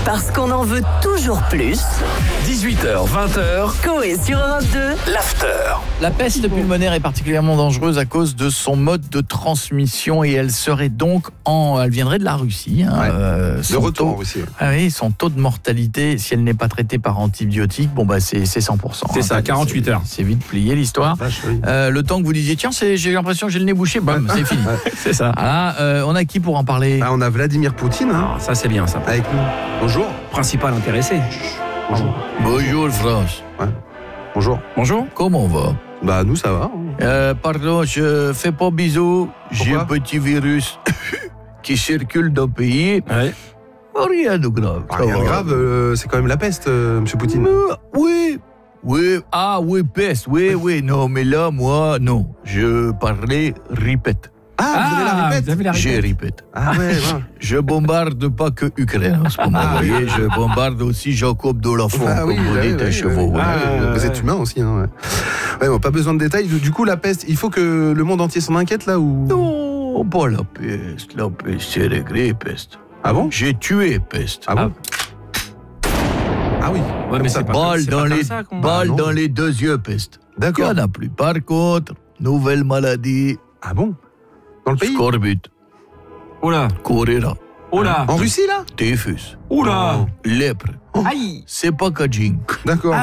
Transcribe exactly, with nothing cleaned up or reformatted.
Parce qu'on en veut toujours plus. dix-huit heures, vingt heures, Coé sur Europe deux. l'after. La peste pulmonaire est particulièrement dangereuse à cause de son mode de transmission et elle serait donc en, elle viendrait de la Russie. Hein, Ouais. euh, De retour en taux, Russie. Ouais. ah oui, son taux de mortalité, si elle n'est pas traitée par antibiotiques, bon bah c'est c'est cent pour cent. C'est ça, quarante-huit c'est- heures. C'est vite plié l'histoire. Vache, oui. Euh, le temps que vous disiez tiens, c'est, j'ai l'impression que j'ai le nez bouché, bam, c'est fini. C'est ça. Voilà, euh, on a qui pour en parler? Ah, on a Vladimir Poutine hein, Ah, ça c'est bien ça. avec nous. Bonjour. Principal intéressé. Bonjour. Bonjour France. Bonjour. Bonjour. Comment on va? Bah nous ça va. hein. Euh, pardon, je fais pas bisous. J'ai un Pourquoi petit virus qui circule dans le pays. Ouais. Rien de grave. Ah, ça rien de va. grave, euh, c'est quand même la peste, euh, Monsieur Poutine. Euh, oui, oui. Ah oui, peste. Oui, oui. Non, mais là, moi, non. Je parlais répète. Ah, vous avez la répète vous avez la J'ai répète. répète. Ah ouais, ouais. Je bombarde pas que Ukraine en ce moment. Vous voyez, je bombarde aussi Jacob de la Font, Ah comme oui, vous ouais, dites, ouais, à chevaux. ouais. ouais. Ah, vous êtes humain aussi. Hein, ouais. Ouais, bon, pas besoin de détails. Du coup, la peste, il faut que le monde entier s'en inquiète là ou Non, pas la peste. La peste, c'est réglé, peste. Ah bon? J'ai tué peste. Ah bon? Ah oui. Ouais, mais ça, c'est pas, Balle c'est dans pas comme les, ça qu'on- balle Ah, non. dans les deux yeux, peste. Il n'y D'accord. en a plus. Par contre, nouvelle maladie, Ah bon? Dans le pays? scorbut, Oh là. choléra, Oh là. En Russie là? typhus, Oh là. lèpre. Aïe. C'est pas Kajing. D'accord.